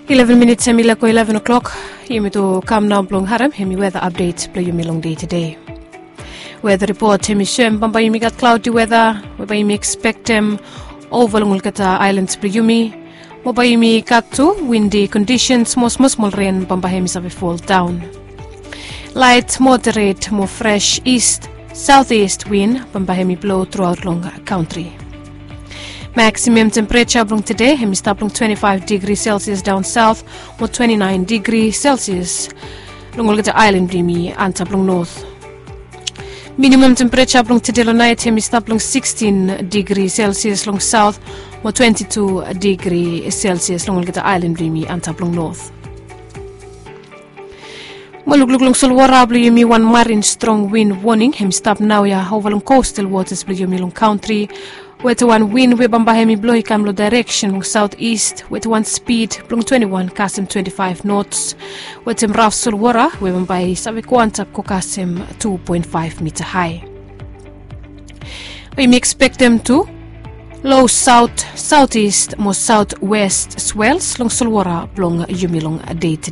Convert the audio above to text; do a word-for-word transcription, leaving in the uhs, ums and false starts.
eleven minutes hemi lako eleven o'clock. Yumi to come now blong haram hemi weather update play yumi long day today. Weather report hemi shem bamba yumi got cloudy weather. Weba yumi expect him over Ngulkata Islands play yumi. Moba yumi katu windy conditions most most small rain bamba hemi sabi fall down. Light moderate more fresh east southeast wind bamba hemi blow throughout long country. Maximum temperature blong today hemi start blong twenty-five degrees Celsius down south or twenty-nine degrees Celsius Ngulkata Island blimi anta blong north. Minimum temperature blong today lo night hemi start blong sixteen degrees Celsius long south or twenty-two degrees Celsius Ngulkata Island blimi anta blong north. Maluglug long Solwara blimi one marine strong wind warning hemi stop now ya over long coastal waters blimi long country. With one wind we bamba hemi blow kamlo direction long southeast with one speed blong twenty-one kasim twenty-five knots. With him rough Solwara we bamba sabi kwanta ko kasim two point five meter high. We may expect them to low south southeast more southwest swells long Solwara blong yumi long day.